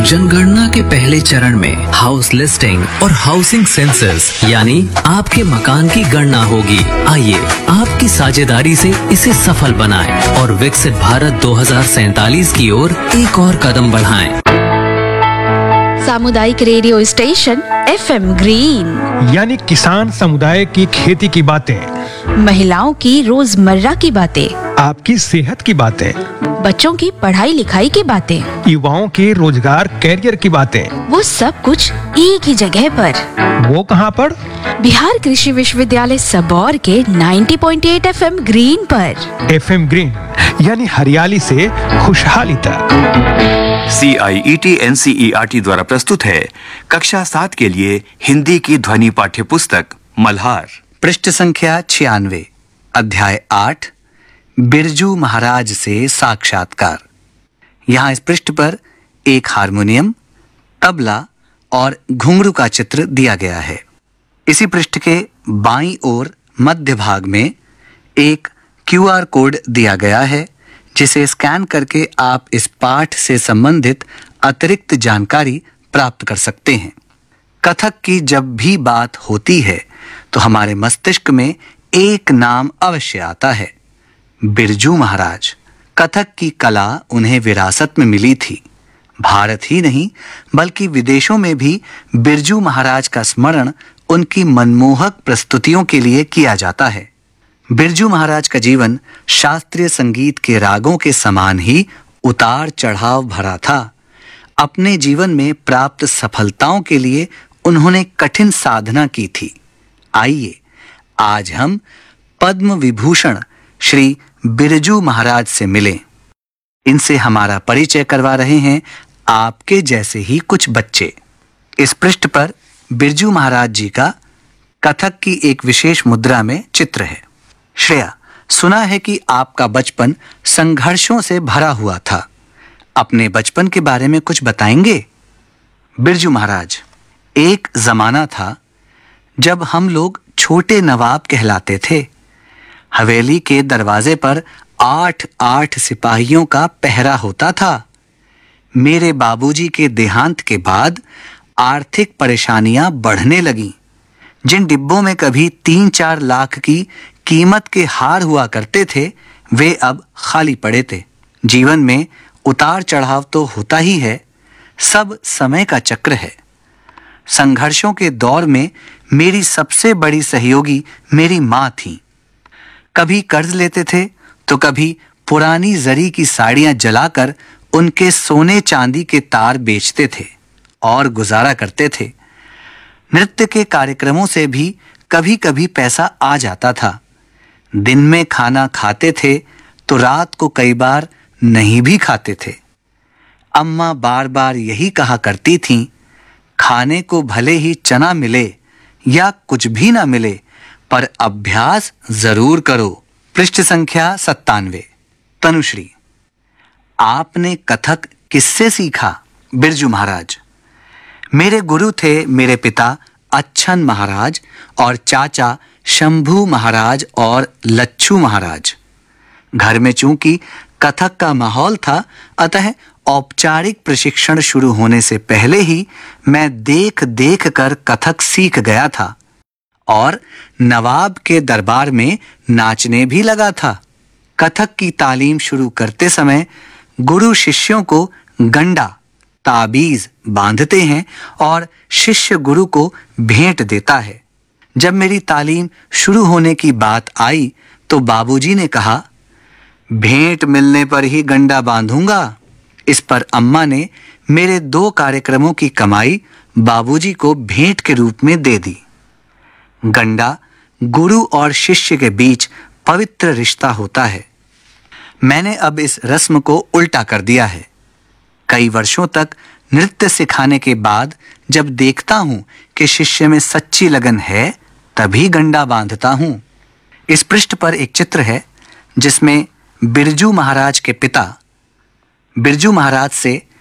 जनगणना के पहले चरण में हाउस लिस्टिंग और हाउसिंग सेंसस यानी आपके मकान की गणना होगी। आइए आपकी साझेदारी से इसे सफल बनाएं और विकसित भारत 2047 की ओर एक और कदम बढ़ाएं। सामुदायिक रेडियो स्टेशन FM ग्रीन, यानी किसान समुदाय की खेती की बातें, महिलाओं की रोजमर्रा की बातें, आपकी सेहत की बातें, बच्चों की पढ़ाई लिखाई की बातें, युवाओं के रोजगार कैरियर की बातें, वो सब कुछ एक ही जगह पर। वो कहाँ पर? बिहार कृषि विश्वविद्यालय सबौर के 90.8 FM ग्रीन पर। FM ग्रीन यानी हरियाली से खुशहाली तक। CIET NCERT द्वारा प्रस्तुत है कक्षा 7 के लिए हिंदी की ध्वनि पाठ्य पुस्तक मल्हार, पृष्ठ संख्या 96, अध्याय 8, बिरजू महाराज से साक्षात्कार। यहाँ इस पृष्ठ पर एक हारमोनियम, तबला और घुंघरू का चित्र दिया गया है। इसी पृष्ठ के बाईं ओर मध्य भाग में एक QR कोड दिया गया है, जिसे स्कैन करके आप इस पाठ से संबंधित अतिरिक्त जानकारी प्राप्त कर सकते हैं। कथक की जब भी बात होती है तो हमारे मस्तिष्क में एक नाम अवश्य आता है, बिरजू महाराज। कथक की कला उन्हें विरासत में मिली थी। भारत ही नहीं बल्कि विदेशों में भी बिरजू महाराज का स्मरण उनकी मनमोहक प्रस्तुतियों के लिए किया जाता है। बिरजू महाराज का जीवन शास्त्रीय संगीत के रागों के समान ही उतार चढ़ाव भरा था। अपने जीवन में प्राप्त सफलताओं के लिए उन्होंने कठिन साधना की थी। आइए आज हम पद्म विभूषण श्री बिरजू महाराज से मिलें। इनसे हमारा परिचय करवा रहे हैं आपके जैसे ही कुछ बच्चे। इस पृष्ठ पर बिरजू महाराज जी का कथक की एक विशेष मुद्रा में चित्र है। श्रेया, सुना है कि आपका बचपन संघर्षों से भरा हुआ था। अपने बचपन के बारे में कुछ बताएंगे? बिरजू महाराज, एक जमाना था जब हम लोग छोटे नवाब कहलाते थे। हवेली के दरवाजे पर 8-8 सिपाहियों का पहरा होता था। मेरे बाबूजी के देहांत के बाद आर्थिक परेशानियां बढ़ने लगीं। जिन डिब्बों में कभी 3-4 लाख की कीमत के हार हुआ करते थे, वे अब खाली पड़े थे। जीवन में उतार चढ़ाव तो होता ही है, सब समय का चक्र है। संघर्षों के दौर में मेरी सबसे बड़ी सहयोगी मेरी माँ थी। कभी कर्ज लेते थे तो कभी पुरानी जरी की साड़ियां जलाकर उनके सोने चांदी के तार बेचते थे और गुजारा करते थे। नृत्य के कार्यक्रमों से भी कभी कभी पैसा आ जाता था। दिन में खाना खाते थे तो रात को कई बार नहीं भी खाते थे। अम्मा बार बार यही कहा करती थीं, खाने को भले ही चना मिले या कुछ भी ना मिले, पर अभ्यास जरूर करो। पृष्ठ संख्या 97, तनुश्री, आपने कथक किससे सीखा? बिरजू महाराज, मेरे गुरु थे मेरे पिता अच्छन महाराज और चाचा शंभू महाराज और लच्छू महाराज। घर में चूंकि कथक का माहौल था, अतः औपचारिक प्रशिक्षण शुरू होने से पहले ही मैं देख देख कर कथक सीख गया था और नवाब के दरबार में नाचने भी लगा था। कथक की तालीम शुरू करते समय गुरु शिष्यों को गंडा, ताबीज बांधते हैं और शिष्य गुरु को भेंट देता है। जब मेरी तालीम शुरू होने की बात आई तो बाबूजी ने कहा, भेंट मिलने पर ही गंडा बांधूंगा। इस पर अम्मा ने मेरे 2 कार्यक्रमों की कमाई बाबूजी को भेंट के रूप में दे दी। गंडा गुरु और शिष्य के बीच पवित्र रिश्ता होता है। मैंने अब इस रस्म को उल्टा कर दिया है। कई वर्षों तक नृत्य सिखाने के बाद जब देखता हूं कि शिष्य में सच्ची लगन है, तभी गंडा बांधता हूं। इस पृष्ठ पर एक चित्र है जिसमें बिरजू महाराज के पिता बिरजू महाराज से